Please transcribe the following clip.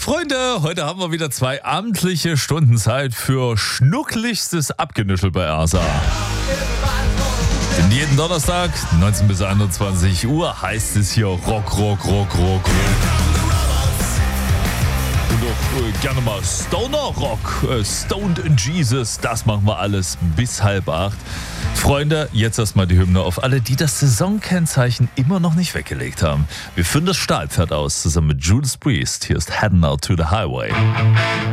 Freunde, heute haben wir wieder 2 amtliche Stunden Zeit für schnucklichstes Abgenüschel bei ASA. Denn jeden Donnerstag, 19 bis 21 Uhr, heißt es hier Rock. Und auch gerne mal Stoner Rock, Stoned Jesus, das machen wir alles bis 7:30. Freunde, jetzt erstmal die Hymne auf alle, die das Saisonkennzeichen immer noch nicht weggelegt haben. Wir führen das Stahlpferd aus, zusammen mit Judas Priest. Hier ist Heading Out to the Highway.